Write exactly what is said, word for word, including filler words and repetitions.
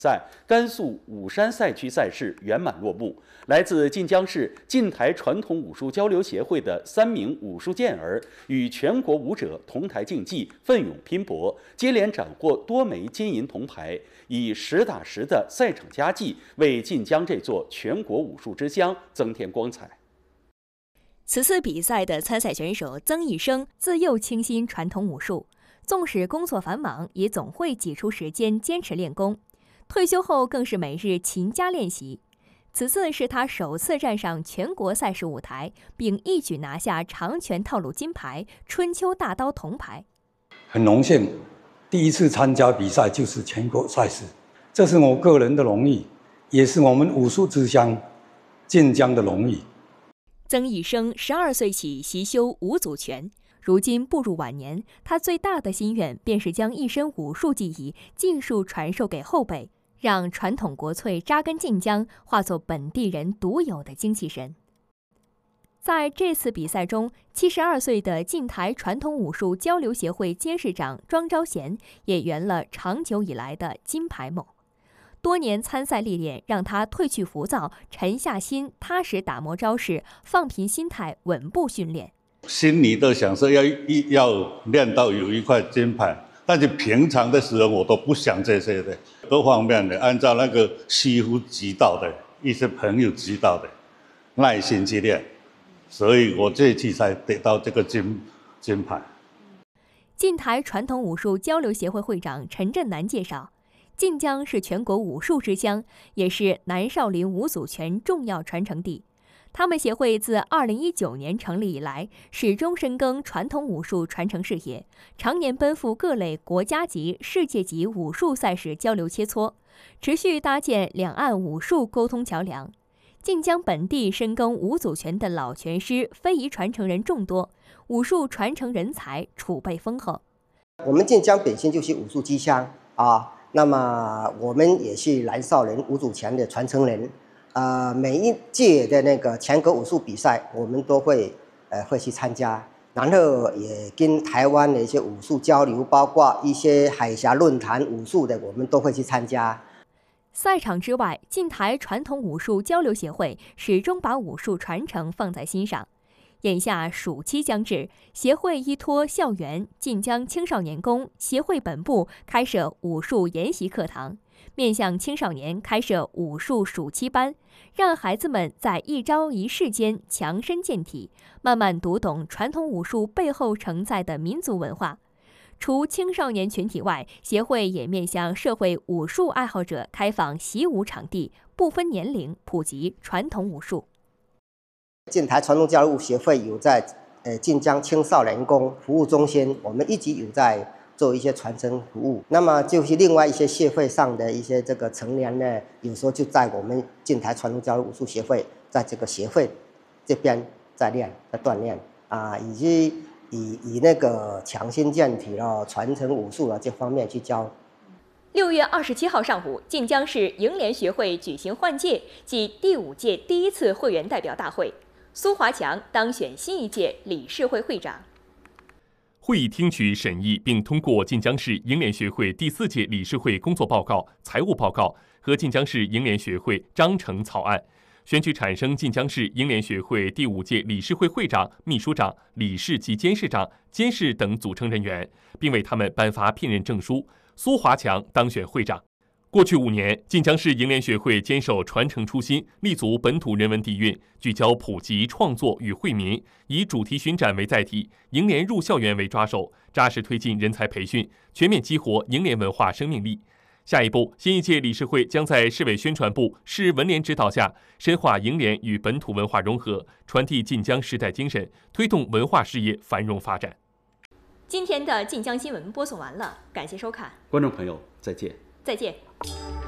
在甘肃武山赛区赛事圆满落幕。来自晋江市晋台传统武术交流协会的三名武术健儿与全国武者同台竞技，奋勇拼搏，接连斩获多枚金银铜牌，以实打实的赛场佳绩为晋江这座全国武术之乡增添光彩。 此次比赛的参赛选手曾义生自幼倾心传统武术，纵使工作繁忙，也总会挤出时间坚持练功。退休后更是每日勤加练习。此次是他首次站上全国赛事舞台，并一举拿下长拳套路金牌、春秋大刀铜牌。 很荣幸，第一次参加比赛就是全国赛事，这是我个人的荣誉，也是我们武术之乡晋江的荣誉。 曾义生十二岁起习修五祖拳，如今步入晚年，他最大的心愿便是将一身武术技艺尽数传授给后辈，让传统国粹扎根晋江，化作本地人独有的精气神。在这次比赛中，七十二岁的晋台传统武术交流协会监事长庄昭贤也圆了长久以来的金牌梦。多年参赛历练让他褪去浮躁，沉下心，踏实打磨招式，放平心态，稳步训练。 心里都想说要要练到有一块金牌，但是平常的时候我都不想这些的，各方面的按照那个师傅指导的，一些朋友指导的，耐心去练，所以我这次才得到这个金金牌。 晋台传统武术交流协会会长陈振南介绍，晋江是全国武术之乡，也是南少林五祖拳重要传承地。他们协会自二零一九年成立以来，始终深耕传统武术传承事业，常年奔赴各类国家级、世界级武术赛事交流切磋，持续搭建两岸武术沟通桥梁。晋江本地深耕五祖拳的老拳师、非遗传承人众多，武术传承人才储备丰厚。 我们晋江本身就是武术之乡啊，那么我们也是南少林五祖拳的传承人。呃，每一届的那个全国武术比赛，我们都会呃会去参加，然后也跟台湾的一些武术交流，包括一些海峡论坛武术的，我们都会去参加。 赛场之外，晋台传统武术交流协会始终把武术传承放在心上。眼下暑期将至，协会依托校园晋江青少年宫协会本部开设武术研习课堂，面向青少年开设武术暑期班，让孩子们在一招一式间强身健体，慢慢读懂传统武术背后承载的民族文化。除青少年群体外，协会也面向社会武术爱好者开放习武场地，不分年龄普及传统武术。 晋台传统交流协会有在呃晋江青少年宫服务中心，我们一直有在做一些传承服务。那么就是另外一些协会上的一些这个成员呢，有时候就在我们晋台传统交流武术协会，在这个协会这边在练，在锻炼啊，以及以以那个强身健体了、传承武术了这方面去教。 六月二十七号上午，晋江市营联学会举行换届暨第五届第一次会员代表大会。苏华强当选新一届理事会会长。 会议听取审议并通过晋江市营联学会第四届理事会工作报告、财务报告和晋江市营联学会章程草案，选举产生晋江市营联学会第五届理事会会长、秘书长、理事及监事长、监事等组成人员，并为他们颁发聘任证书。苏华强当选会长。过去五年，晋江市营联学会坚守传承初心，立足本土人文底蕴，聚焦普及创作与惠民，以主题巡展为载体，营联入校园为抓手，扎实推进人才培训，全面激活营联文化生命力。下一步，新一届理事会将在市委宣传部、市文联指导下，深化营联与本土文化融合，传递晋江时代精神，推动文化事业繁荣发展。 今天的晋江新闻播送完了，感谢收看， 观众朋友再见。 再见。